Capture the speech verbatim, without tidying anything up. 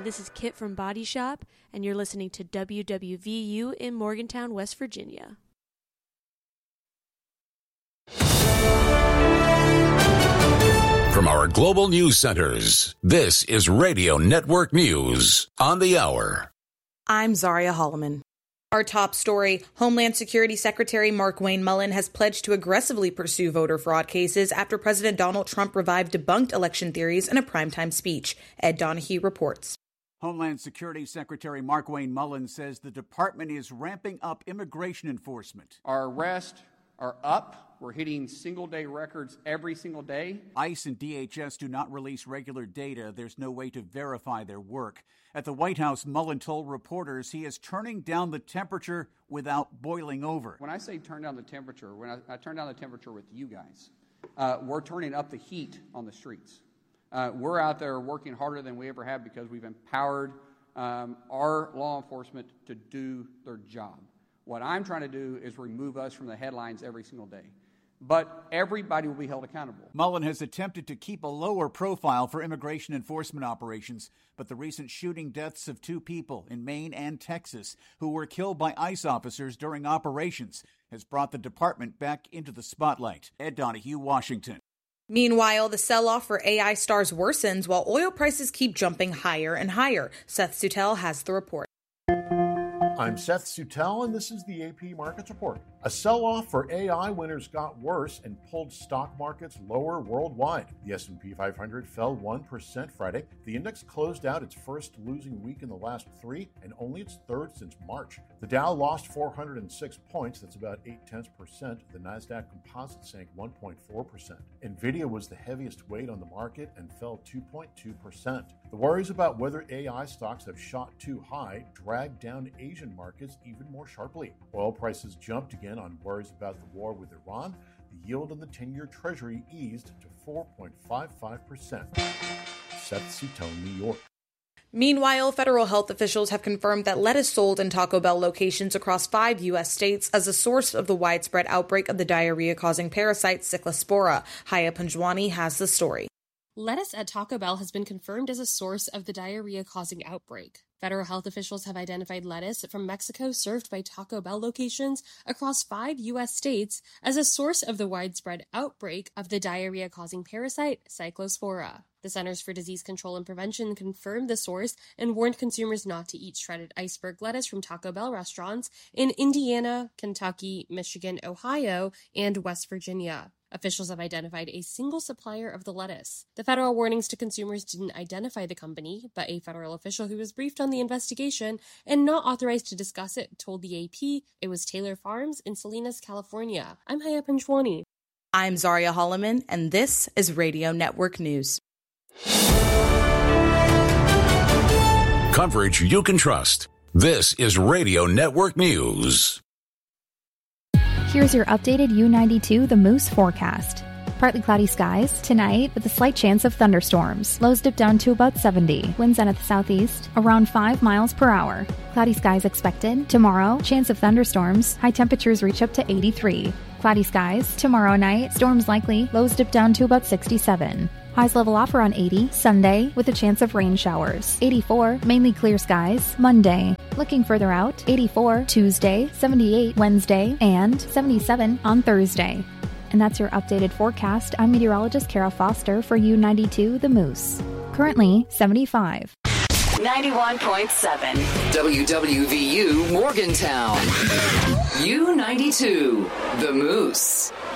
this is Kit from Body Shop, and you're listening to W W V U in Morgantown, West Virginia. From our global news centers, this is Radio Network News on the hour. I'm Zaria Holloman. Our top story, Homeland Security Secretary Markwayne Mullin has pledged to aggressively pursue voter fraud cases after President Donald Trump revived debunked election theories in a primetime speech. Ed Donahue reports. Homeland Security Secretary Markwayne Mullin says the department is ramping up immigration enforcement. Our arrests are up. We're hitting single-day records every single day. ICE and D H S do not release regular data. There's no way to verify their work. At the White House, Mullin told reporters he is turning down the temperature without boiling over. When I say turn down the temperature, when I, I turn down the temperature with you guys, uh, we're turning up the heat on the streets. Uh, we're out there working harder than we ever have because we've empowered um, our law enforcement to do their job. What I'm trying to do is remove us from the headlines every single day. But everybody will be held accountable. Mullin has attempted to keep a lower profile for immigration enforcement operations, but the recent shooting deaths of two people in Maine and Texas who were killed by ICE officers during operations has brought the department back into the spotlight. Ed Donahue, Washington. Meanwhile, the sell-off for A I stars worsens while oil prices keep jumping higher and higher. Seth Sutel has the report. I'm Seth Sutel, and this is the A P Markets Report. A sell-off for A I winners got worse and pulled stock markets lower worldwide. The S and P five hundred fell one percent Friday. The index closed out its first losing week in the last three and only its third since March. The Dow lost four hundred six points, that's about eight tenths percent. The NASDAQ composite sank one point four percent. NVIDIA was the heaviest weight on the market and fell two point two percent. The worries about whether A I stocks have shot too high dragged down Asian markets even more sharply. Oil prices jumped again on worries about the war with Iran. The yield on the ten-year Treasury eased to four point five five percent. Seth Sutel, New York. Meanwhile, federal health officials have confirmed that lettuce sold in Taco Bell locations across five U S states as a source of the widespread outbreak of the diarrhea-causing parasite Cyclospora. Haya Panjwani has the story. Lettuce at Taco Bell has been confirmed as a source of the diarrhea-causing outbreak. Federal health officials have identified lettuce from Mexico served by Taco Bell locations across five U S states as a source of the widespread outbreak of the diarrhea-causing parasite Cyclospora. The Centers for Disease Control and Prevention confirmed the source and warned consumers not to eat shredded iceberg lettuce from Taco Bell restaurants in Indiana, Kentucky, Michigan, Ohio, and West Virginia. Officials have identified a single supplier of the lettuce. The federal warnings to consumers didn't identify the company, but a federal official who was briefed on the investigation and not authorized to discuss it told the A P it was Taylor Farms in Salinas, California. I'm Haya Panjwani. I'm Zaria Holloman, and this is Radio Network News. Coverage you can trust. This is Radio Network News. Here's your updated U ninety-two The Moose forecast. Partly cloudy skies tonight with a slight chance of thunderstorms. Lows dip down to about seventy. Winds out of the southeast around five miles per hour. Cloudy skies expected. Tomorrow, chance of thunderstorms. High temperatures reach up to eighty-three. Cloudy skies. Tomorrow night, storms likely. Lows dip down to about sixty-seven. Highs level off around eighty. Sunday with a chance of rain showers. eighty-four, mainly clear skies. Monday. Looking further out, eighty-four Tuesday, seventy-eight Wednesday, and seventy-seven on Thursday. And that's your updated forecast. I'm meteorologist Kara Foster for U ninety-two The Moose. Currently seventy-five. ninety-one point seven W W V U Morgantown. U ninety-two The Moose.